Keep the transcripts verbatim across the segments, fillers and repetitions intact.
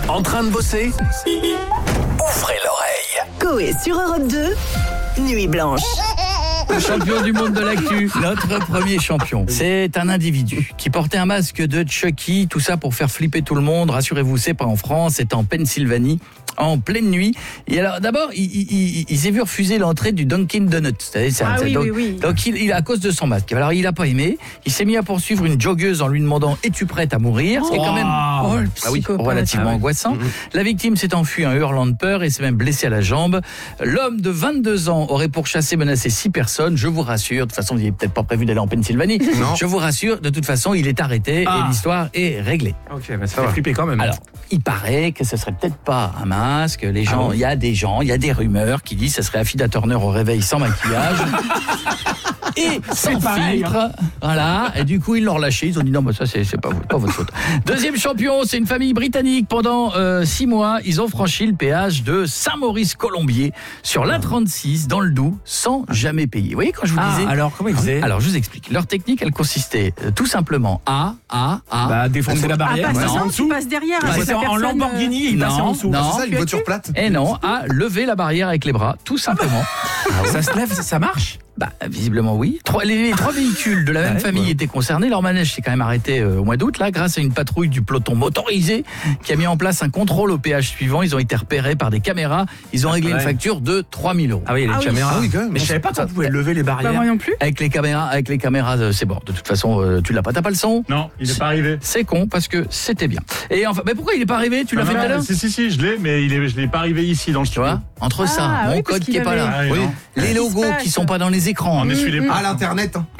En train de bosser? Ouvrez l'oreille. Coé sur Europe deux, Nuit Blanche. Le champion du monde de l'actu, notre premier champion. C'est un individu qui portait un masque de Chucky, tout ça pour faire flipper tout le monde. Rassurez-vous, c'est pas en France, c'est en Pennsylvanie, en pleine nuit. Et alors, d'abord, il, il, il, il s'est vu refuser l'entrée du Dunkin' Donuts. C'est, c'est, ah c'est, oui, donc, oui, oui. donc il, il, à cause de son masque. Alors, il a pas aimé. Il s'est mis à poursuivre une joggeuse en lui demandant « Es-tu prête à mourir ?» Ce qui est quand même oh, le ah oui, relativement ah oui. angoissant. Mmh. La victime s'est enfuie en hurlant de peur et s'est même blessée à la jambe. L'homme de vingt-deux ans aurait pourchassé, menacé six personnes. Je vous rassure, de toute façon, il n'est peut-être pas prévu d'aller en Pennsylvanie. Non. Je vous rassure, de toute façon, il est arrêté ah. et l'histoire est réglée. Ok, bah ça fait flipper quand même. Alors, il paraît que ce serait peut-être pas un masque. Les gens, il ah bon y a des gens, il y a des rumeurs qui disent que ce serait Affida Turner au réveil sans maquillage. Et sans pareil, filtre, hein. Voilà. Et du coup, ils l'ont relâché. Ils ont dit non, bah ça c'est, c'est pas, pas votre faute. Deuxième champion, c'est une famille britannique. Pendant euh, six mois, ils ont franchi le péage de Saint-Maurice-Colombier sur l'A trente-six dans le Doubs sans jamais payer. Vous voyez quand je vous ah, disais. Alors comment ils faisaient? Alors je vous explique. Leur technique, elle consistait euh, tout simplement à à à bah, défoncer la barrière. Ah, bah, non, en dessous. Tu passes derrière. Bah, c'est en Lamborghini, euh... il passe en dessous. Non, c'est ça, une voiture plate. Et non, à lever la barrière avec les bras, tout simplement. Ah ouais. Ça se lève, ça, ça marche? Bah, visiblement oui. Trois, les, les trois véhicules de la même ouais, famille ouais. étaient concernés. Leur manège s'est quand même arrêté euh, au mois d'août, là, grâce à une patrouille du peloton motorisé qui a mis en place un contrôle au péage suivant. Ils ont été repérés par des caméras. Ils ont réglé ouais. une facture de trois mille euros. Ah oui, les ah caméras. Oui. Ah oui, quand même. Mais je savais pas qu'on pouvait lever les barrières. Bah, moi non plus. Avec les caméras, avec les caméras, euh, c'est bon. De toute façon, euh, tu l'as pas, t'as pas le son. Non, il n'est pas arrivé. C'est con parce que c'était bien. Et enfin, mais pourquoi il est pas arrivé? Tu l'as fait tout à l'heure? Si, si, si, je l'ai, mais il est, je l'ai pas arrivé ici dans le studio. Tu vois, entre ah, ça, mon oui, code qui est pas là, ah, oui, les logos qui sont pas dans les écrans. On essuie les à l'internet. Hein.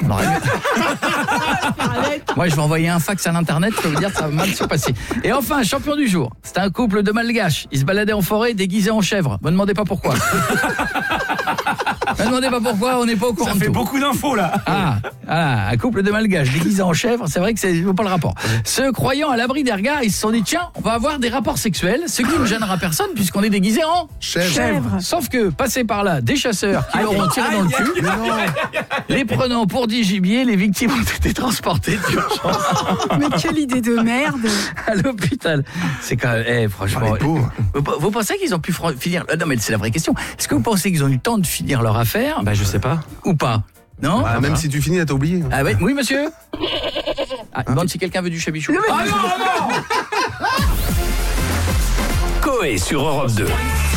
Moi, je vais envoyer un fax à l'internet, je peux vous dire, ça va mal se passer. Et enfin, champion du jour, c'était un couple de malgaches. Ils se baladaient en forêt déguisés en chèvre. Me demandez pas pourquoi. Me demandez pas pourquoi, on n'est pas au courant. Ça fait tout. beaucoup d'infos là. Ah, ah, un couple de malgaches déguisés en chèvre, c'est vrai que c'est pas le rapport. Se croyant à l'abri des regards, ils se sont dit tiens, on va avoir des rapports sexuels, ce qui ne gênera personne puisqu'on est déguisé en chèvre. chèvre. Sauf que passé par là, des chasseurs qui leur ont tiré dans le cul, les prenant pour des gibiers, les victimes ont été transportées d'urgence. Mais quelle idée de merde. À l'hôpital. C'est quand même, eh, franchement. Oh, vous, vous pensez qu'ils ont pu fr- finir Non, mais c'est la vraie question. Est-ce que vous pensez qu'ils ont eu le temps de finir leur affaire? Bah, je sais pas. Ou pas? Non? Ah, même si tu finis, t'as oublié. Ah ouais, oui, monsieur. Ah, demande si quelqu'un veut du chabichou. Ah non, non. Coé sur Europe deux.